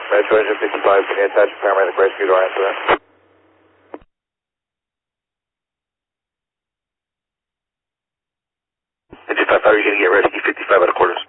Metro Engine 55, can you attach a paramedic rescue door into that? Engine 55, you're going to get rescue 55 out of quarters.